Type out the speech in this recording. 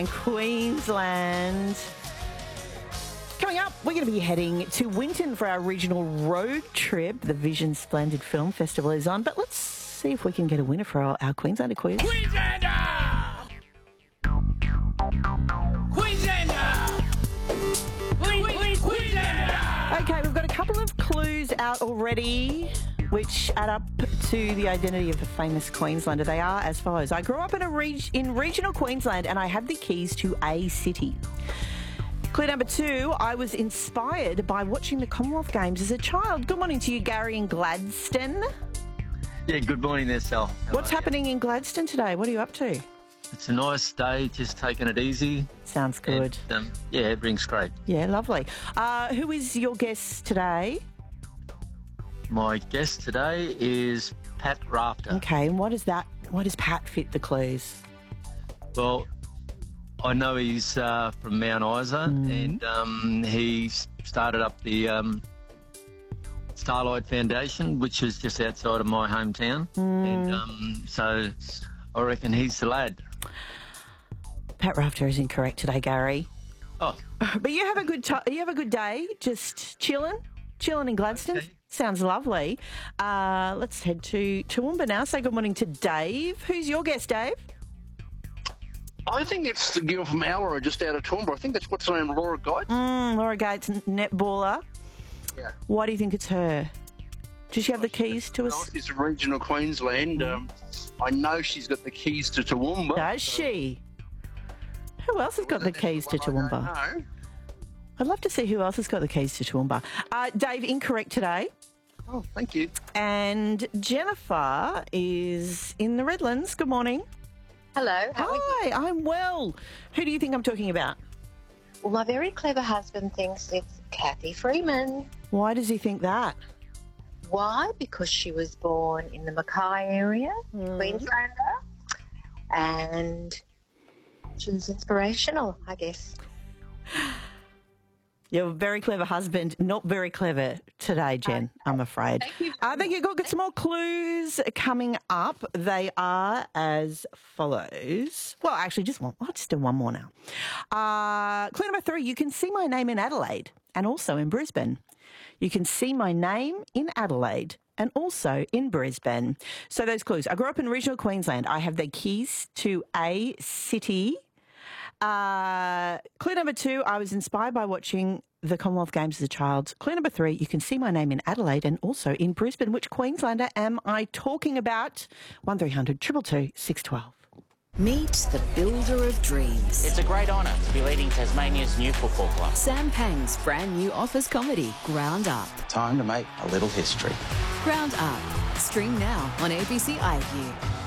in Queensland. Coming up, we're going to be heading to Winton for our regional road trip. The Vision Splendid Film Festival is on, but let's see if we can get a winner for our Queenslander quiz. Queenslander! Queenslander! Queenslander! Okay, we've got a couple of clues out already which add up to the identity of the famous Queenslander. They are as follows. I grew up in regional Queensland and I have the keys to a city. Clue number 2, I was inspired by watching the Commonwealth Games as a child. Good morning to you, Gary in Gladstone. Yeah, good morning there, Sal. What's happening in Gladstone today? What are you up to? It's a nice day, just taking it easy. Sounds good. And, yeah, it brings great. Yeah, lovely. Who is your guest today? My guest today is Pat Rafter. Okay, and what does Pat fit the clues? Well, I know he's from Mount Isa, and he started up the Starlight Foundation, which is just outside of my hometown. And so I reckon he's the lad. Pat Rafter is incorrect today, Gary. Oh. But you have a good day, just chilling in Gladstone. Okay. Sounds lovely. Let's head to Toowoomba now. Say good morning to Dave. Who's your guest, Dave? I think it's the girl from Owra just out of Toowoomba. I think that's what's her name, Laura Gates. Laura Gates, netballer. Yeah. Why do you think it's her? Does she have the keys to us? It's regional Queensland. I know she's got the keys to Toowoomba. Does she? Who else has got the keys to Toowoomba? No. I'd love to see who else has got the keys to Toowoomba. Dave, incorrect today. Oh, thank you. And Jennifer is in the Redlands. Good morning. Hello. How are you? Hi, I'm well. Who do you think I'm talking about? Well, my very clever husband thinks it's Kathy Freeman. Why does he think that? Why? Because she was born in the Mackay area, Queenslander, and she was inspirational, I guess. You're a very clever husband, not very clever today, Jen, I'm afraid. Thank you. I think you've got some more clues coming up. They are as follows. Well, actually, I'll just do one more now. Clue number 3, you can see my name in Adelaide and also in Brisbane. You can see my name in Adelaide and also in Brisbane. So those clues. I grew up in regional Queensland. I have the keys to a city. Clue number 2, I was inspired by watching the Commonwealth Games as a child. Clue number 3, you can see my name in Adelaide and also in Brisbane. Which Queenslander am I talking about? 1300 222 612. Meet the builder of dreams. It's a great honour to be leading Tasmania's new football club. Sam Pang's brand new office comedy, Ground Up. Time to make a little history. Ground Up. Stream now on ABC iView.